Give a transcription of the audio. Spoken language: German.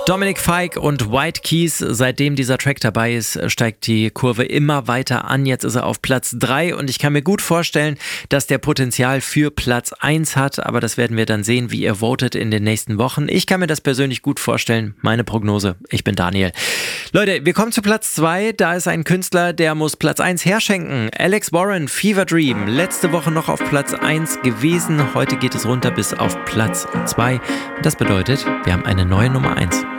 Dominic Fike und White Keys, seitdem dieser Track dabei ist, steigt die Kurve immer weiter an. Jetzt ist er auf Platz 3 und ich kann mir gut vorstellen, dass der Potenzial für Platz 1 hat, aber das werden wir dann sehen, wie ihr votet in den nächsten Wochen. Ich kann mir das persönlich gut vorstellen. Meine Prognose, ich bin Daniel. Leute, wir kommen zu Platz 2. Da ist ein Künstler, der muss Platz 1 herschenken. Alex Warren, Fever Dream. Letzte Woche noch auf Platz 1 gewesen. Heute geht es runter bis auf Platz 2. Das bedeutet, wir haben eine neue Nummer 1.